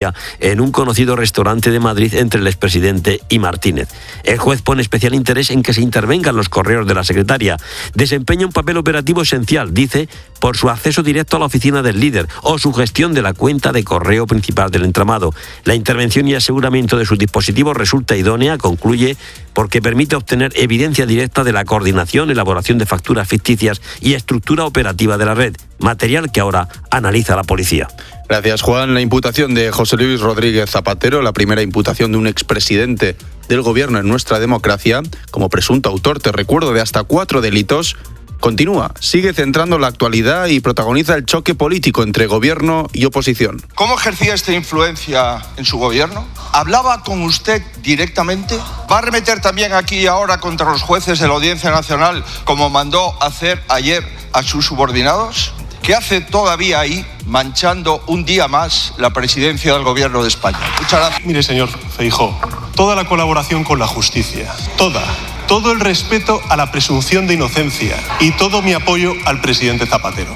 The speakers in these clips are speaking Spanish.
en un conocido restaurante de Madrid entre el expresidente y Martínez. El juez pone especial interés en que se intervengan los correos de la secretaria. Desempeña un papel operativo esencial, dice, por su acceso directo a la oficina del líder o su gestión de la cuenta de correo principal del entramado. La intervención y aseguramiento de sus dispositivos resulta idónea, concluye, porque permite obtener evidencia directa de la coordinación, elaboración de facturas ficticias y estructura operativa de la red, material que ahora analiza la policía. Gracias, Juan. La imputación de José Luis Rodríguez Zapatero, la primera imputación de un expresidente del gobierno en nuestra democracia, como presunto autor, te recuerdo, de hasta 4 delitos, continúa. Sigue centrando la actualidad y protagoniza el choque político entre gobierno y oposición. ¿Cómo ejercía esta influencia en su gobierno? ¿Hablaba con usted directamente? ¿Va a arremeter también aquí y ahora contra los jueces de la Audiencia Nacional, como mandó hacer ayer a sus subordinados? ¿Qué hace todavía ahí, manchando un día más la presidencia del Gobierno de España? Muchas gracias. Mire, señor Feijóo, toda la colaboración con la justicia, todo el respeto a la presunción de inocencia y todo mi apoyo al presidente Zapatero.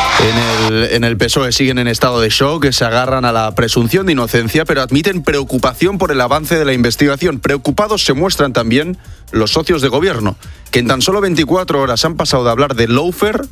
En el PSOE siguen en estado de shock, se agarran a la presunción de inocencia, pero admiten preocupación por el avance de la investigación. Preocupados se muestran también los socios de gobierno, que en tan solo 24 horas han pasado de hablar de lawfare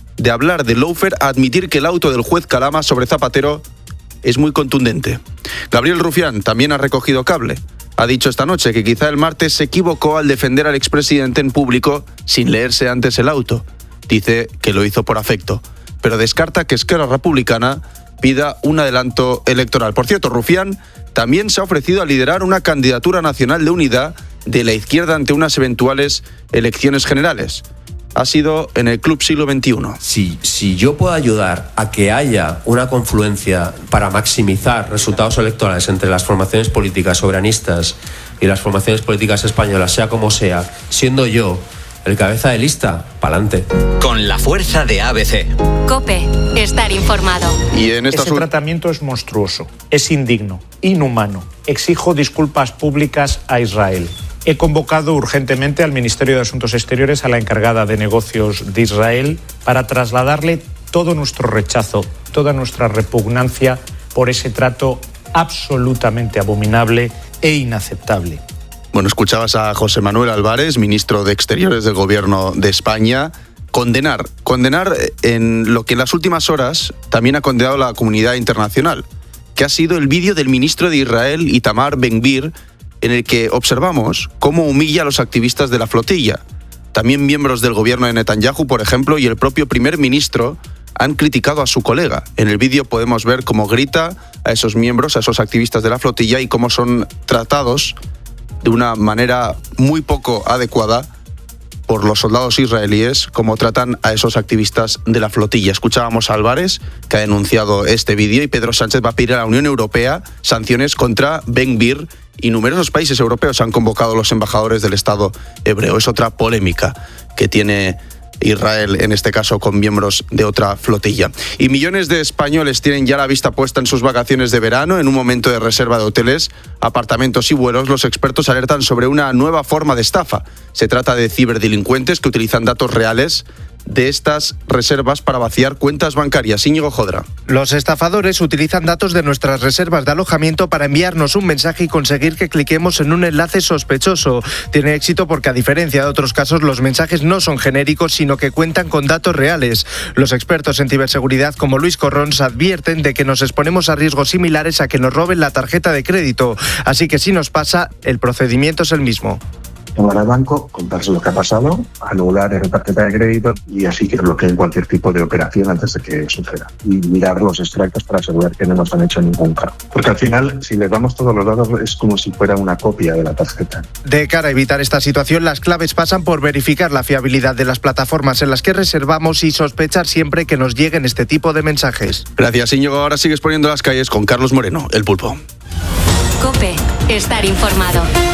a admitir que el auto del juez Calama sobre Zapatero es muy contundente. Gabriel Rufián también ha recogido cable. Ha dicho esta noche que quizá el martes se equivocó al defender al expresidente en público sin leerse antes el auto. Dice que lo hizo por afecto, pero descarta que Esquerra Republicana pida un adelanto electoral. Por cierto, Rufián también se ha ofrecido a liderar una candidatura nacional de unidad de la izquierda ante unas eventuales elecciones generales. Ha sido en el Club Siglo XXI. Si yo puedo ayudar a que haya una confluencia para maximizar resultados electorales entre las formaciones políticas soberanistas y las formaciones políticas españolas, sea como sea, siendo yo el cabeza de lista, pa'lante. Con la fuerza de ABC. COPE, estar informado. Y en Ese tratamiento es monstruoso, es indigno, inhumano. Exijo disculpas públicas a Israel. He convocado urgentemente al Ministerio de Asuntos Exteriores, a la encargada de negocios de Israel, para trasladarle todo nuestro rechazo, toda nuestra repugnancia por ese trato absolutamente abominable e inaceptable. Bueno, escuchabas a José Manuel Álvarez, ministro de Exteriores del Gobierno de España, condenar en lo que en las últimas horas también ha condenado la comunidad internacional, que ha sido el vídeo del ministro de Israel, Itamar Ben-Gvir, en el que observamos cómo humilla a los activistas de la flotilla. También miembros del gobierno de Netanyahu, por ejemplo, y el propio primer ministro han criticado a su colega. En el vídeo podemos ver cómo grita a esos miembros, a esos activistas de la flotilla, y cómo son tratados de una manera muy poco adecuada por los soldados israelíes, como tratan a esos activistas de la flotilla. Escuchábamos a Álvarez, que ha denunciado este vídeo, y Pedro Sánchez va a pedir a la Unión Europea sanciones contra Ben-Gvir, y numerosos países europeos han convocado a los embajadores del Estado hebreo. Es otra polémica que tiene Israel, en este caso con miembros de otra flotilla. Y millones de españoles tienen ya la vista puesta en sus vacaciones de verano. En un momento de reserva de hoteles, apartamentos y vuelos, los expertos alertan sobre una nueva forma de estafa. Se trata de ciberdelincuentes que utilizan datos reales de estas reservas para vaciar cuentas bancarias. Íñigo Jodra. Los estafadores utilizan datos de nuestras reservas de alojamiento para enviarnos un mensaje y conseguir que cliquemos en un enlace sospechoso. Tiene éxito porque, a diferencia de otros casos, los mensajes no son genéricos, sino que cuentan con datos reales. Los expertos en ciberseguridad, como Luis Corrons, advierten de que nos exponemos a riesgos similares a que nos roben la tarjeta de crédito. Así que si nos pasa, el procedimiento es el mismo. Llamar al banco, contarse lo que ha pasado, anular esa tarjeta de crédito y así que bloqueen cualquier tipo de operación antes de que suceda. Y mirar los extractos para asegurar que no nos han hecho ningún cargo. Porque al final, si les damos todos los datos, es como si fuera una copia de la tarjeta. De cara a evitar esta situación, las claves pasan por verificar la fiabilidad de las plataformas en las que reservamos y sospechar siempre que nos lleguen este tipo de mensajes. Gracias, Íñigo. Ahora sigues poniendo las calles con Carlos Moreno, El Pulpo. COPE, estar informado.